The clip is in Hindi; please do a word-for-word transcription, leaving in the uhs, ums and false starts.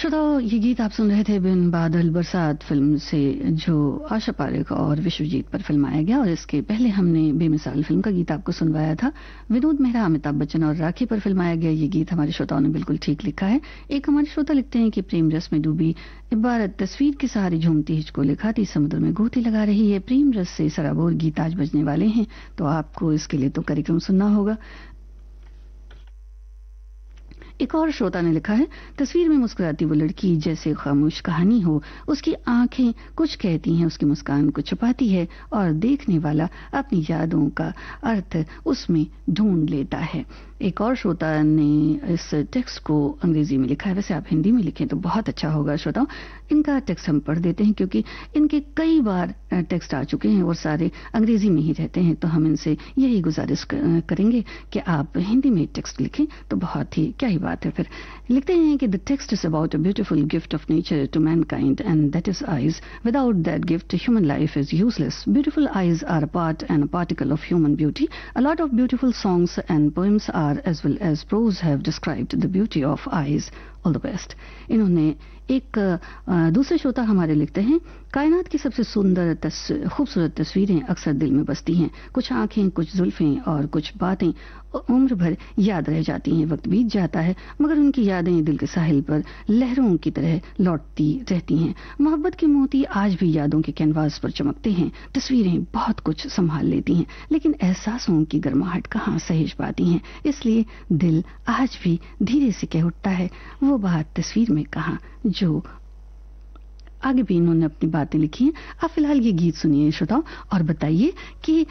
श्रोताओं, ये गीत आप सुन रहे थे बिन बादल बरसात फिल्म से, जो आशा पारेख और विश्वजीत पर फिल्माया गया। और इसके पहले हमने बेमिसाल फिल्म का गीत आपको सुनवाया था। विनोद मेहरा, अमिताभ बच्चन और राखी पर फिल्माया गया ये गीत हमारे श्रोताओं ने बिल्कुल ठीक लिखा है। एक हमारे श्रोता लिखते हैं कि प्रेम रस में डूबी इबारत तस्वीर के सहारे झूमती हिचको लिखाती समुद्र में गोती लगा रही है। प्रेम रस से सराबोर गीत आज बजने वाले हैं, तो आपको इसके लिए तो कार्यक्रम सुनना होगा। एक और श्रोता ने लिखा है, तस्वीर में मुस्कुराती वो लड़की जैसे खामोश कहानी हो, उसकी आंखें कुछ कहती हैं, उसकी मुस्कान कुछ छुपाती है और देखने वाला अपनी यादों का अर्थ उसमें ढूंढ लेता है। एक और श्रोता ने इस टेक्स्ट को अंग्रेजी में लिखा है, वैसे आप हिंदी में लिखें तो बहुत अच्छा होगा। श्रोताओं, इनका टेक्स्ट हम पढ़ देते हैं क्योंकि इनके कई बार टेक्स्ट आ चुके हैं और सारे अंग्रेजी में ही रहते हैं, तो हम इनसे यही गुजारिश करेंगे कि आप हिंदी में टेक्स्ट लिखें तो बहुत ही क्या ही बात है। फिर लिखते हैं कि the text is about a beautiful gift of nature to Mankind and that is eyes. Without that gift human life is useless. Beautiful eyes are a part and a particle of human beauty. A lot of beautiful songs and poems are as well as prose have described the beauty of eyes. All the best. इन्होंने एक दूसरे श्रोता हमारे लिखते हैं, कायनात की सबसे सुंदर तस, खूबसूरत तस्वीरें अक्सर दिल में बसती हैं। कुछ आंखें, कुछ जुल्फें और कुछ बातें उम्र भर याद रह जाती हैं। वक्त बीत जाता है मगर उनकी यादें दिल के साहिल पर लहरों की तरह लौटती रहती हैं। मोहब्बत के मोती आज भी यादों के कैनवास पर चमकते हैं। तस्वीरें बहुत कुछ संभाल लेती हैं लेकिन एहसासों की गर्माहट कहाँ सहेज पाती हैं। इसलिए दिल आज भी धीरे से कह उठता है, वो बात तस्वीर में कहाँ जो। आगे भी इन्होंने अपनी बातें लिखी हैं। आप फिलहाल ये गीत सुनिए श्रोताओं और बताइए कि